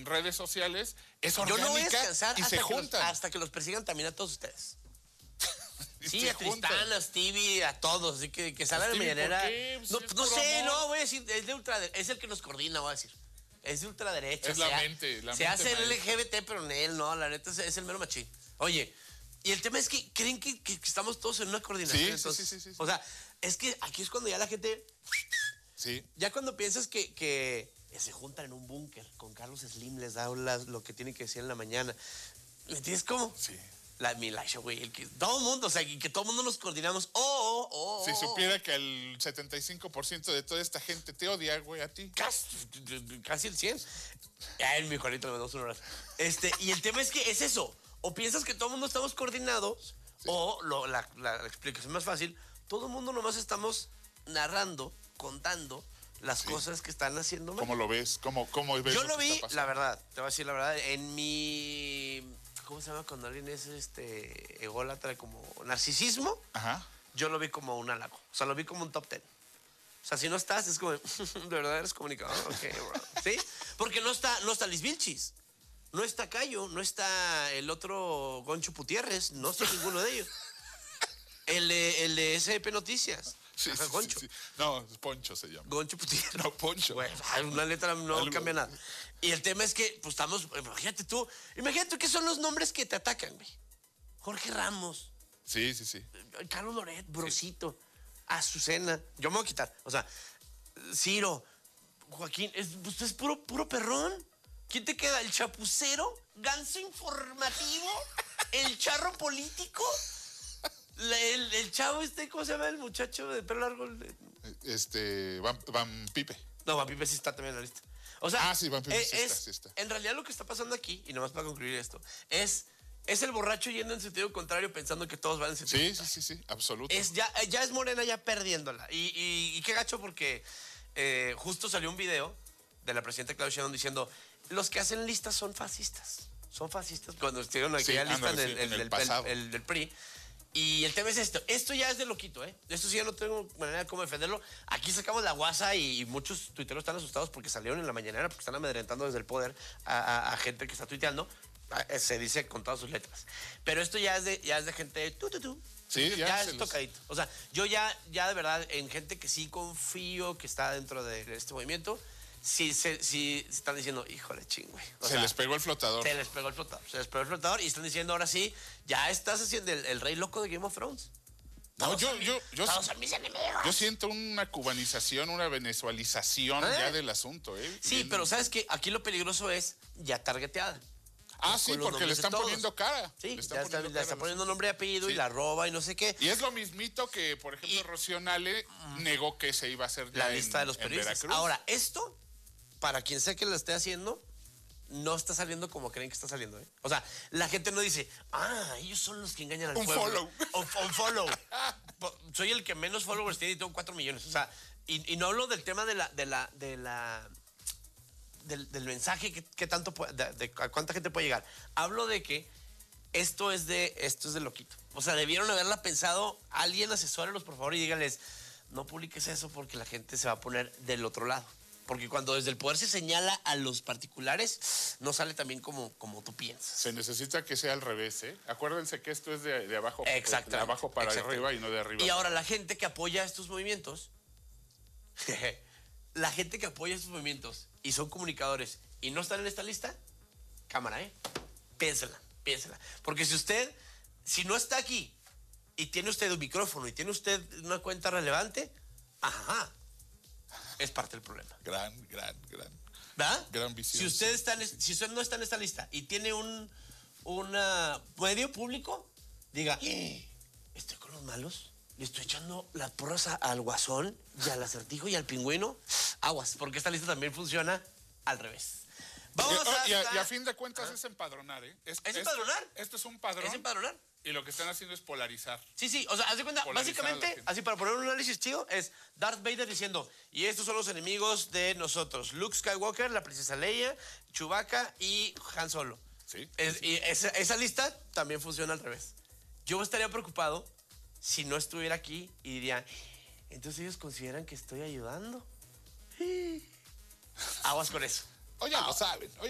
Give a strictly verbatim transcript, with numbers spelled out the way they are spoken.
redes sociales es Yo orgánica no voy a descansar y hasta, se que juntan. los, hasta que los persigan también a todos ustedes. Y Sí, se a Tristán, juntan. a Stevie, a todos. Así que, que salga de Stevie, mañanera. ¿por qué? Pues No, es no puro sé, amor. no, voy a decir, es de ultraderecha, es el que nos coordina, voy a decir. Es de ultraderecha. Es la se ha- mente, la Se mente hace el maestra. L G B T, pero en él, no, la neta es, es el mero machín. Oye, y el tema es que creen que, que- que estamos todos en una coordinación. Sí, sí, entonces, sí, sí, sí, sí. O sea, es que aquí es cuando ya la gente, Sí. ya cuando piensas que, que se juntan en un búnker con Carlos Slim, les da las- lo que tienen que decir en la mañana. ¿Me entiendes cómo? Sí. La Milasha, güey, el que todo el mundo, o sea, y que todo el mundo nos coordinamos. Oh, oh, oh. Si oh, supiera que el setenta y cinco por ciento de toda esta gente te odia, güey, a ti. Casi, casi el cien. Ay, mi Juanito, le mandamos un abrazo. Este, y el tema es que es eso. O piensas que todo el mundo estamos coordinados, sí. o lo, la, la, la explicación más fácil, todo el mundo nomás estamos narrando, contando las Sí. cosas que están haciendo mal. ¿Cómo lo ves? ¿Cómo, cómo ves Yo lo lo que vi, está pasando? la verdad, te voy a decir la verdad, en mi... ¿Cómo se llama cuando alguien es este ególatra, como narcisismo? Ajá. Yo lo vi como un halago. O sea, lo vi como un top ten. O sea, si no estás, es como, de verdad eres comunicador. Ok, bro. ¿Sí? Porque no está, no está Liz Vilchis. No está Cayo. No está el otro Goncho Putierres. No está ninguno de ellos. El de, el de S P Noticias. Sí, Ajá, sí, Goncho. sí, sí. No, Poncho se llama. Goncho Putierres. No, Poncho. Bueno, una letra no Algo. cambia nada. Y el tema es que, pues estamos, imagínate tú, imagínate qué son los nombres que te atacan, güey. Jorge Ramos. Sí, sí, sí. Carlos Loret, Brosito, sí. Azucena, yo me voy a quitar, o sea, Ciro, Joaquín, es, usted es puro, puro perrón. ¿Quién te queda? ¿El chapucero? ¿Ganso informativo? ¿El charro político? La, el, el chavo este, ¿cómo se llama el muchacho de pelo largo? Este, Van, Van Pipe. No, Van Pipe sí está también en la lista. O sea, ah, sí, Van Pipe es, sí está, sí está. En realidad lo que está pasando aquí, y nomás para concluir esto, es... Es el borracho yendo en sentido contrario pensando que todos van en sentido Sí, contrario. sí, sí, sí, absoluto. Es ya, ya es Morena ya perdiéndola. Y, y, y qué gacho porque eh, justo salió un video de la presidenta Claudia Sheinbaum diciendo los que hacen listas son fascistas. Son fascistas cuando estuvieron Sí, aquella lista ándale, del, sí, en el del, pasado. el- el del P R I. Y el tema es esto. Esto ya es de loquito, ¿eh? Esto sí ya no tengo manera de cómo defenderlo. Aquí sacamos la guasa y, y muchos tuiteros están asustados porque salieron en la mañanera porque están amedrentando desde el poder a, a, a gente que está tuiteando. Se dice con todas sus letras. Pero esto ya es de, ya es de gente tú, tú, tú. Sí, ya, ya se es los- tocadito. O sea, yo ya, ya de verdad, en gente que sí confío que está dentro de este movimiento, sí, se, sí están diciendo, híjole, ching, güey. O Se sea, les pegó el flotador. Se les pegó el flotador. Se les pegó el flotador y están diciendo, ahora sí, ya estás haciendo el, el rey loco de Game of Thrones. No, Todos yo, son mi- yo, yo, todos son mis enemigos. yo siento una cubanización, una venezualización ¿Eh? ya del asunto, ¿eh? Sí, Bien- pero ¿sabes qué? Aquí lo peligroso es ya targeteada. Ah, sí, con los porque le nombres de están todos. poniendo cara. Sí, le están ya está, poniendo le cara está al poniendo asunto. nombre y apellido Sí. y la roba y no sé qué. Y es lo mismito que, por ejemplo, Y- Rocío Nale negó que se iba a hacer ya La en- lista de los en periodistas. Veracruz. Ahora, esto, para quien sea que lo esté haciendo, no está saliendo como creen que está saliendo, ¿eh? O sea, la gente no dice, ah, ellos son los que engañan al Un pueblo. follow. Un, un follow. Po- Soy el que menos followers tiene y tengo cuatro millones. O sea, y, y no hablo del tema de la, de la, de la, del, del mensaje que, que tanto puede, de, de a cuánta gente puede llegar. Hablo de que esto es de, esto es de loquito. O sea, debieron haberla pensado, alguien asesórelos, por favor, y díganles, no publiques eso porque la gente se va a poner del otro lado. Porque cuando desde el poder se señala a los particulares, no sale también como, como tú piensas. Se necesita que sea al revés, ¿eh? Acuérdense que esto es de, de abajo, Exactamente. de abajo para Exactamente. arriba y no de arriba. Y ahora la gente que apoya estos movimientos, la gente que apoya estos movimientos y son comunicadores y no están en esta lista, cámara, ¿eh? Piénsela, piénsela. Porque si usted, si no está aquí y tiene usted un micrófono y tiene usted una cuenta relevante, ajá, es parte del problema. Gran, gran, gran. ¿Verdad? Gran visión, Si usted, sí, está en, sí. si usted no está en esta lista y tiene un una medio público, diga, "Eh, estoy con los malos, le estoy echando las porras a- al guasón y al acertijo y al pingüino, aguas, porque esta lista también funciona al revés. Vamos Y, oh, y a, hasta- y a fin de cuentas es empadronar, ¿eh? ¿Es esto- empadronar? Esto es un padrón. ¿Es empadronar? Y lo que están haciendo es polarizar. Sí, sí, o sea, haz de cuenta, Polarizar a la básicamente, gente. así para poner un análisis chido, es Darth Vader diciendo, y estos son los enemigos de nosotros, Luke Skywalker, la princesa Leia, Chewbacca y Han Solo. Sí. Es- y esa, esa lista también funciona al revés. Yo estaría preocupado si no estuviera aquí y diría, entonces ellos consideran que estoy ayudando. Aguas con eso. O ya lo saben.